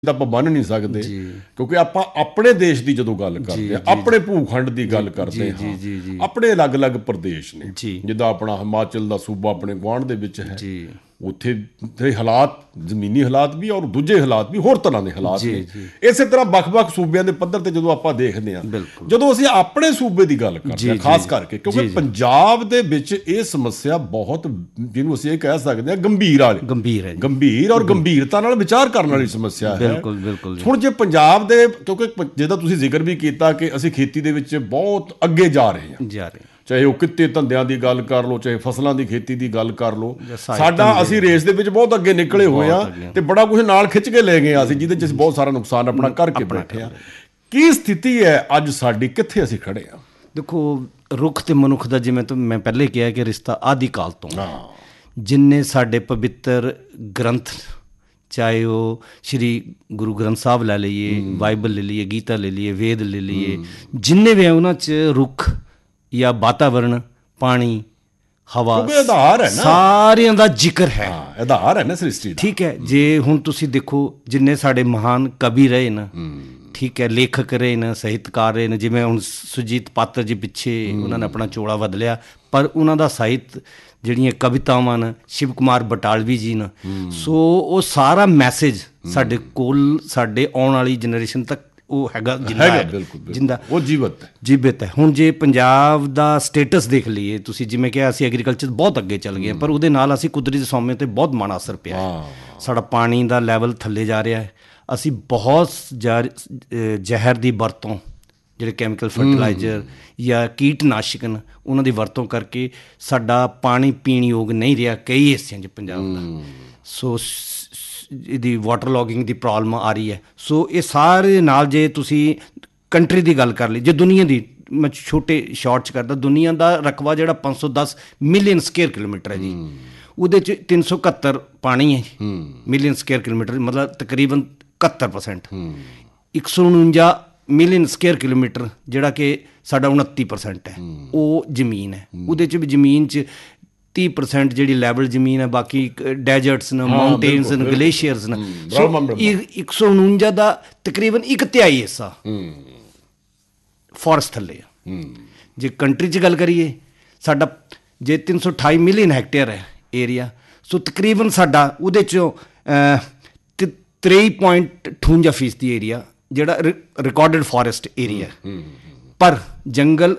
ਤਾਂ ਆਪਾਂ ਬੰਨ੍ਹ ਨਹੀਂ ਸਕਦੇ, ਕਿਉਂਕਿ ਆਪਾਂ ਆਪਣੇ ਦੇਸ਼ ਦੀ ਜਦੋਂ ਗੱਲ ਕਰਦੇ ਹਾਂ, ਆਪਣੇ ਭੂਖੰਡ ਦੀ ਗੱਲ ਕਰਦੇ ਹਾਂ, ਆਪਣੇ ਅਲੱਗ-ਅਲੱਗ ਪ੍ਰਦੇਸ਼ ਨੇ। ਜਿੱਦਾਂ ਆਪਣਾ ਹਿਮਾਚਲ ਦਾ ਸੂਬਾ ਆਪਣੇ ਗੁਆਂਢ ਦੇ ਵਿੱਚ ਹੈ, ਉੱਥੇ ਦੇ ਹਾਲਾਤ, ਜ਼ਮੀਨੀ ਹਾਲਾਤ ਵੀ ਔਰ ਦੂਜੇ ਹਾਲਾਤ ਵੀ ਹੋਰ ਤਰ੍ਹਾਂ ਦੇ ਹਾਲਾਤ ਨੇ। ਇਸੇ ਤਰ੍ਹਾਂ ਵੱਖ-ਵੱਖ ਸੂਬਿਆਂ ਦੇ ਪੱਧਰ 'ਤੇ ਜਦੋਂ ਆਪਾਂ ਦੇਖਦੇ ਹਾਂ, ਜਦੋਂ ਅਸੀਂ ਆਪਣੇ ਸੂਬੇ ਦੀ ਗੱਲ ਕਰਦੇ ਹਾਂ ਖਾਸ ਕਰਕੇ, ਕਿਉਂਕਿ ਪੰਜਾਬ ਦੇ ਵਿੱਚ ਇਹ ਸਮੱਸਿਆ ਬਹੁਤ, ਜਿਹਨੂੰ ਅਸੀਂ ਇਹ ਕਹਿ ਸਕਦੇ ਹਾਂ, ਗੰਭੀਰ ਔਰ ਗੰਭੀਰਤਾ ਨਾਲ ਵਿਚਾਰ ਕਰਨ ਵਾਲੀ ਸਮੱਸਿਆ ਹੈ। ਹੁਣ ਜੇ ਪੰਜਾਬ ਦੇ, ਕਿਉਂਕਿ ਜਿਹਦਾ ਤੁਸੀਂ ਜ਼ਿਕਰ ਵੀ ਕੀਤਾ ਕਿ ਅਸੀਂ ਖੇਤੀ ਦੇ ਵਿੱਚ ਬਹੁਤ ਅੱਗੇ ਜਾ ਰਹੇ ਹਾਂ, ਚਾਹੇ ਉਹ ਕਿੱਤੇ ਧੰਦਿਆਂ ਦੀ ਗੱਲ ਕਰ ਲਓ, ਚਾਹੇ ਫਸਲਾਂ ਦੀ ਖੇਤੀ ਦੀ ਗੱਲ ਕਰ ਲਓ, ਅਸੀਂ ਰੇਸ ਦੇ ਵਿੱਚ ਬਹੁਤ ਅੱਗੇ ਨਿਕਲੇ ਹੋਏ ਆ ਤੇ ਬੜਾ ਕੁਝ ਨਾਲ ਖਿੱਚ ਕੇ ਲੈ ਗਏ ਅਸੀਂ, ਜਿਹਦੇ 'ਚ ਅਸੀਂ ਬਹੁਤ ਸਾਰਾ ਨੁਕਸਾਨ ਆਪਣਾ ਕਰਕੇ ਬੈਠੇ ਆ। ਕੀ ਸਥਿਤੀ ਹੈ ਅੱਜ ਸਾਡੀ, ਕਿੱਥੇ ਅਸੀਂ ਖੜੇ ਆ? ਦੇਖੋ, ਰੁੱਖ ਤੇ ਮਨੁੱਖ ਦਾ, ਜਿਵੇਂ ਮੈਂ ਪਹਿਲੇ ਕਿਹਾ ਕਿ ਰਿਸ਼ਤਾ ਆਦਿ ਕਾਲ ਤੋਂ, ਜਿੰਨੇ ਸਾਡੇ ਪਵਿੱਤਰ ਗ੍ਰੰਥ, ਚਾਹੇ ਉਹ ਸ਼੍ਰੀ ਗੁਰੂ ਗ੍ਰੰਥ ਸਾਹਿਬ ਲੈ ਲਈਏ, ਬਾਈਬਲ ਲੈ ਲਈਏ, ਗੀਤਾ ਲੈ ਲਈਏ, ਵੇਦ ਲੈ ਲਈਏ, ਜਿੰਨੇ ਵੀ ਉਹਨਾਂ 'ਚ ਰੁੱਖ ਜਾਂ ਵਾਤਾਵਰਨ, ਪਾਣੀ, ਹਵਾ, ਆਧਾਰ ਹੈ ਨਾ, ਸਾਰਿਆਂ ਦਾ ਜ਼ਿਕਰ ਹੈ, ਆਧਾਰ ਹੈ ਨਾ ਸ੍ਰਿਸ਼ਟੀ ਦਾ। ਠੀਕ ਹੈ। ਜੇ ਹੁਣ ਤੁਸੀਂ ਦੇਖੋ, ਜਿੰਨੇ ਸਾਡੇ ਮਹਾਨ ਕਵੀ ਰਹੇ ਨਾ, ਠੀਕ ਹੈ, ਲੇਖਕ ਰਹੇ ਨੇ, ਸਾਹਿਤਕਾਰ ਰਹੇ ਨੇ, ਜਿਵੇਂ ਹੁਣ ਸੁਰਜੀਤ ਪਾਤਰ ਜੀ ਪਿੱਛੇ ਉਹਨਾਂ ਨੇ ਆਪਣਾ ਚੋਲਾ ਬਦਲਿਆ, ਪਰ ਉਹਨਾਂ ਦਾ ਸਾਹਿਤ, ਜਿਹੜੀਆਂ ਕਵਿਤਾਵਾਂ ਨੇ, ਸ਼ਿਵ ਕੁਮਾਰ ਬਟਾਲਵੀ ਜੀ ਨੇ, ਸੋ ਉਹ ਸਾਰਾ ਮੈਸੇਜ ਸਾਡੇ ਕੋਲ, ਸਾਡੇ ਆਉਣ ਵਾਲੀ ਜਨਰੇਸ਼ਨ ਤੱਕ ਉਹ ਹੈਗਾ, ਜਿੰਦਾ ਉਹ ਜੀਵਤ ਹੈ। ਹੁਣ ਜੇ ਪੰਜਾਬ ਦਾ ਸਟੇਟਸ ਦੇਖ ਲਈਏ, ਤੁਸੀਂ ਜਿਵੇਂ ਕਿਹਾ, ਅਸੀਂ ਐਗਰੀਕਲਚਰ ਬਹੁਤ ਅੱਗੇ ਚੱਲ ਗਏ, ਪਰ ਉਹਦੇ ਨਾਲ ਅਸੀਂ ਕੁਦਰਤੀ ਸੋਮਿਆਂ 'ਤੇ ਬਹੁਤ ਮਾੜਾ ਅਸਰ ਪਿਆ ਹੈ। ਸਾਡਾ ਪਾਣੀ ਦਾ ਲੈਵਲ ਥੱਲੇ ਜਾ ਰਿਹਾ ਹੈ। ਅਸੀਂ ਬਹੁਤ ਜ਼ਹਿਰ ਦੀ ਵਰਤੋਂ, ਜਿਹੜੇ ਕੈਮੀਕਲ ਫਰਟੀਲਾਈਜ਼ਰ ਜਾਂ ਕੀਟਨਾਸ਼ਕ ਨੇ, ਉਹਨਾਂ ਦੀ ਵਰਤੋਂ ਕਰਕੇ ਸਾਡਾ ਪਾਣੀ ਪੀਣ ਯੋਗ ਨਹੀਂ ਰਿਹਾ ਕਈ ਹਿੱਸਿਆਂ 'ਚ ਪੰਜਾਬ ਦਾ। ਸੋ ਇਹਦੀ ਵਾਟਰ ਲੌਗਿੰਗ ਦੀ ਪ੍ਰੋਬਲਮ ਆ ਰਹੀ ਹੈ। ਸੋ ਇਹ ਸਾਰੇ ਨਾਲ, ਜੇ ਤੁਸੀਂ ਕੰਟਰੀ ਦੀ ਗੱਲ ਕਰ ਲਈ, ਜੇ ਦੁਨੀਆ ਦੀ, ਮੈਂ ਛੋਟੇ ਸ਼ਾਰਟ 'ਚ ਕਰਦਾ, ਦੁਨੀਆ ਦਾ ਰਕਬਾ ਜਿਹੜਾ 510 ਮਿਲੀਅਨ ਸਕੁਏਅਰ ਕਿਲੋਮੀਟਰ ਹੈ ਜੀ, ਉਹਦੇ 'ਚ 371 ਪਾਣੀ ਹੈ ਜੀ, ਮਿਲੀਅਨ ਸਕੁਏਅਰ ਕਿਲੋਮੀਟਰ, ਮਤਲਬ ਤਕਰੀਬਨ 71%। 149 ਮਿਲੀਅਨ ਸਕੁਏਅਰ ਕਿਲੋਮੀਟਰ ਜਿਹੜਾ ਕਿ ਸਾਡਾ 29% ਹੈ, ਉਹ ਜ਼ਮੀਨ ਹੈ। ਉਹਦੇ 'ਚ ਵੀ ਜ਼ਮੀਨ 'ਚ 30% ਜਿਹੜੀ ਲੈਵਲ ਜ਼ਮੀਨ ਹੈ, ਬਾਕੀ ਡੈਜ਼ਰਟਸ ਨੇ, ਮਾਊਂਟੇਨਸ ਨੇ, ਗਲੇਸ਼ੀਅਰਸ ਨੇ। 149 ਦਾ ਤਕਰੀਬਨ 1/3 ਹਿੱਸਾ ਫੋਰੈਸਟ ਥੱਲੇ ਆ। ਜੇ ਕੰਟਰੀ 'ਚ ਗੱਲ ਕਰੀਏ, ਸਾਡਾ ਜੇ 328 ਮਿਲੀਅਨ ਹੈਕਟੇਅਰ ਹੈ ਏਰੀਆ, ਸੋ ਤਕਰੀਬਨ ਸਾਡਾ ਉਹਦੇ 'ਚੋਂ 23.58% ਏਰੀਆ ਜਿਹੜਾ ਰਿਕਾਰਡਡ ਫੋਰੈਸਟ ਏਰੀਆ, ਪਰ ਜੰਗਲ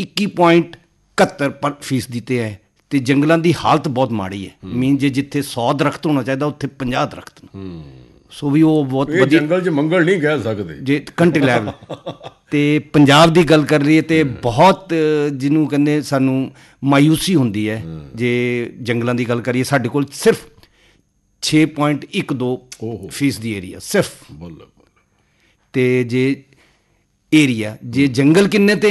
21.71% 'ਤੇ ਹੈ। ਅਤੇ ਜੰਗਲਾਂ ਦੀ ਹਾਲਤ ਬਹੁਤ ਮਾੜੀ ਹੈ। ਮੀਨ ਜੇ ਜਿੱਥੇ 100 ਦਰਖਤ ਹੋਣਾ ਚਾਹੀਦਾ, ਉੱਥੇ 50 ਦਰਖਤ ਨੇ। ਸੋ ਵੀ ਉਹ ਬਹੁਤ ਵਧੀਆ, ਜੰਗਲ 'ਚ ਮੰਗਲ ਨਹੀਂ ਕਹਿ ਸਕਦੇ ਜੇ ਕੰਟਰੀ ਲੈਵਲ। ਅਤੇ ਪੰਜਾਬ ਦੀ ਗੱਲ ਕਰ ਲਈਏ ਤਾਂ ਬਹੁਤ, ਜਿਹਨੂੰ ਕਹਿੰਦੇ, ਸਾਨੂੰ ਮਾਯੂਸੀ ਹੁੰਦੀ ਹੈ ਜੇ ਜੰਗਲਾਂ ਦੀ ਗੱਲ ਕਰੀਏ। ਸਾਡੇ ਕੋਲ ਸਿਰਫ 6.12% ਏਰੀਆ ਸਿਰਫ। ਅਤੇ ਜੇ ਏਰੀਆ, ਜੇ ਜੰਗਲ ਕਿੰਨੇ, ਤੇ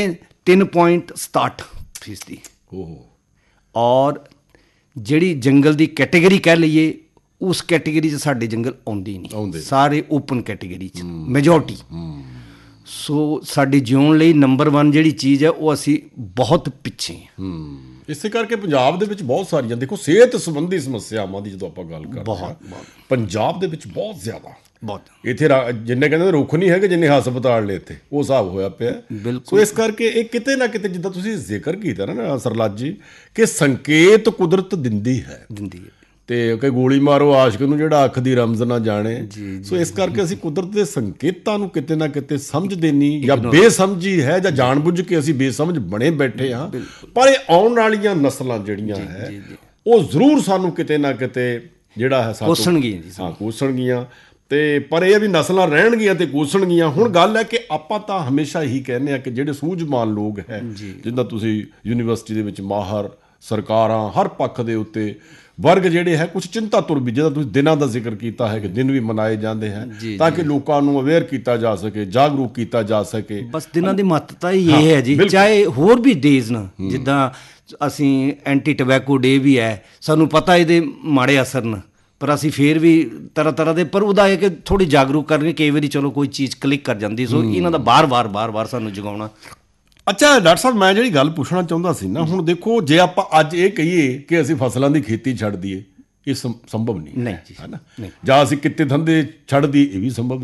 3.67%। ਔਰ ਜਿਹੜੀ ਜੰਗਲ ਦੀ ਕੈਟੇਗਰੀ ਕਹਿ ਲਈਏ, ਉਸ ਕੈਟੇਗਰੀ 'ਚ ਸਾਡੇ ਜੰਗਲ ਆਉਂਦੇ ਹੀ ਨਹੀਂ, ਸਾਰੇ ਓਪਨ ਕੈਟੇਗਰੀ 'ਚ ਮੈਜੋਰਟੀ। ਸੋ ਸਾਡੀ ਜਿਉਣ ਲਈ ਨੰਬਰ 1 ਜਿਹੜੀ ਚੀਜ਼ ਹੈ, ਉਹ ਅਸੀਂ ਬਹੁਤ ਪਿੱਛੇ ਹਾਂ। ਇਸੇ ਕਰਕੇ ਪੰਜਾਬ ਦੇ ਵਿੱਚ ਬਹੁਤ ਸਾਰੀਆਂ, ਦੇਖੋ, ਸਿਹਤ ਸੰਬੰਧੀ ਸਮੱਸਿਆਵਾਂ ਦੀ ਜਦੋਂ ਆਪਾਂ ਗੱਲ ਕਰਦੇ ਹਾਂ, ਪੰਜਾਬ ਦੇ ਵਿੱਚ ਬਹੁਤ ਜ਼ਿਆਦਾ, ਇੱਥੇ ਜਿੰਨੇ ਕਹਿੰਦੇ ਰੁੱਖ ਨਹੀਂ ਹੈਗੇ ਜਿੰਨੇ ਹਸਪਤਾਲ ਨੇ, ਇੱਥੇ ਉਹ ਹਿਸਾਬ ਹੋਇਆ ਪਿਆ। ਸੋ ਇਸ ਕਰਕੇ ਇਹ ਕਿਤੇ ਨਾ ਕਿਤੇ, ਜਿੱਦਾਂ ਤੁਸੀਂ ਜ਼ਿਕਰ ਕੀਤਾ ਨਾ ਸਰਲਾਜ ਜੀ, ਕਿ ਸੰਕੇਤ ਕੁਦਰਤ ਦਿੰਦੀ ਹੈ, ਤੇ ਕਿ ਗੋਲੀ ਮਾਰੋ ਆਸ਼ਕ ਨੂੰ ਜਿਹੜਾ ਅੱਖ ਦੀ ਰਮਜ਼ ਨਾ ਜਾਣੇ। ਸੋ ਇਸ ਕਰਕੇ ਅਸੀਂ ਕੁਦਰਤ ਦੇ ਸੰਕੇਤਾਂ ਨੂੰ ਕਿਤੇ ਨਾ ਕਿਤੇ ਸਮਝਦੇ ਨਹੀਂ, ਜਾਂ ਬੇਸਮਝੀ ਹੈ, ਜਾਂ ਜਾਣਬੁੱਝ ਕੇ ਅਸੀਂ ਬੇਸਮਝ ਬਣੇ ਬੈਠੇ ਹਾਂ। ਪਰ ਇਹ ਆਉਣ ਵਾਲੀਆਂ ਨਸਲਾਂ ਜਿਹੜੀਆਂ ਹੈ, ਉਹ ਜ਼ਰੂਰ ਸਾਨੂੰ ਕਿਤੇ ਨਾ ਕਿਤੇ ਜਿਹੜਾ ਹੈ ਕੋਸਣਗੀਆਂ। ਤੇ ਪਰ ਇਹ ਵੀ ਨਸਲਾਂ ਰਹਿਣਗੀਆਂ ਤੇ ਕੋਸਣਗੀਆਂ। ਹੁਣ ਗੱਲ ਹੈ ਕਿ ਆਪਾਂ ਤਾਂ ਹਮੇਸ਼ਾ ਇਹੀ ਕਹਿੰਦੇ ਹਾਂ ਕਿ ਜਿਹੜੇ ਸੂਝਵਾਨ ਲੋਕ ਹੈ, ਜਿੱਦਾਂ ਤੁਸੀਂ ਯੂਨੀਵਰਸਿਟੀ ਦੇ ਵਿੱਚ ਮਾਹਰ, ਸਰਕਾਰਾਂ, ਹਰ ਪੱਖ ਦੇ ਉੱਤੇ ਵਰਗ ਜਿਹੜੇ ਹੈ, ਕੁਛ ਚਿੰਤਾ ਤੁਰ ਵੀ, ਜਿੱਦਾਂ ਤੁਸੀਂ ਦਿਨਾਂ ਦਾ ਜ਼ਿਕਰ ਕੀਤਾ ਹੈ ਕਿ ਦਿਨ ਵੀ ਮਨਾਏ ਜਾਂਦੇ ਹੈ ਤਾਂ ਕਿ ਲੋਕਾਂ ਨੂੰ ਅਵੇਅਰ ਕੀਤਾ ਜਾ ਸਕੇ, ਜਾਗਰੂਕ ਕੀਤਾ ਜਾ ਸਕੇ। ਬਸ ਦਿਨਾਂ ਦੀ ਮਹੱਤਤਾ ਹੀ ਇਹ ਹੈ ਜੀ। ਚਾਹੇ ਹੋਰ ਵੀ ਡੇਜ਼ ਨੇ, ਜਿੱਦਾਂ ਅਸੀਂ ਐਂਟੀ ਟਬੈਕੋ ਡੇ ਵੀ ਹੈ, ਸਾਨੂੰ ਪਤਾ ਇਹਦੇ ਮਾੜੇ ਅਸਰ ਨੇ, ਪਰ ਅਸੀਂ ਫਿਰ ਵੀ ਤਰ੍ਹਾਂ ਦੇ, ਪਰ ਉਹਦਾ ਇਹ ਕਿ ਥੋੜ੍ਹੀ ਜਾਗਰੂਕ ਕਰਨਗੇ। ਕਈ ਵਾਰੀ ਚਲੋ ਕੋਈ ਚੀਜ਼ ਕਲਿੱਕ ਕਰ ਜਾਂਦੀ, ਸੋ ਇਹਨਾਂ ਦਾ ਬਾਰ-ਬਾਰ ਸਾਨੂੰ ਜਗਾਉਣਾ। ਅੱਛਾ ਡਾਕਟਰ ਸਾਹਿਬ, ਮੈਂ ਜਿਹੜੀ ਗੱਲ ਪੁੱਛਣਾ ਚਾਹੁੰਦਾ ਸੀ ਨਾ, ਹੁਣ ਦੇਖੋ, ਜੇ ਆਪਾਂ ਅੱਜ ਇਹ ਕਹੀਏ ਕਿ ਅਸੀਂ ਫਸਲਾਂ ਦੀ ਖੇਤੀ ਛੱਡ ਦਈਏ, ਇਹ ਸੰਭਵ ਨਹੀਂ ਹੈ ਨਾ, ਜਾਂ ਅਸੀਂ ਕਿੱਤੇ ਧੰਦੇ ਛੱਡ ਦਈਏ, ਇਹ ਵੀ ਸੰਭਵ